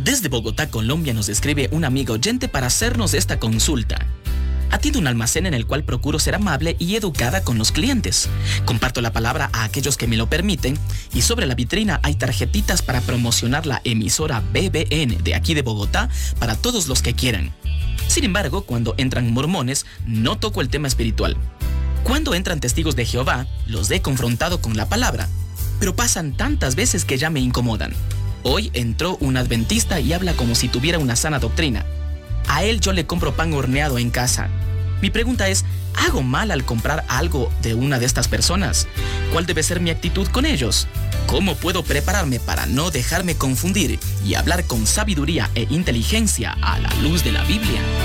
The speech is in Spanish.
Desde Bogotá, Colombia, nos escribe un amigo oyente para hacernos esta consulta. Atiendo un almacén en el cual procuro ser amable y educada con los clientes. Comparto la palabra a aquellos que me lo permiten y sobre la vitrina hay tarjetitas para promocionar la emisora BBN de aquí de Bogotá para todos los que quieran. Sin embargo, cuando entran mormones, no toco el tema espiritual. Cuando entran testigos de Jehová, los he confrontado con la palabra, pero pasan tantas veces que ya me incomodan. Hoy entró un adventista y habla como si tuviera una sana doctrina. A él yo le compro pan horneado en casa. Mi pregunta es, ¿hago mal al comprar algo de una de estas personas? ¿Cuál debe ser mi actitud con ellos? ¿Cómo puedo prepararme para no dejarme confundir y hablar con sabiduría e inteligencia a la luz de la Biblia?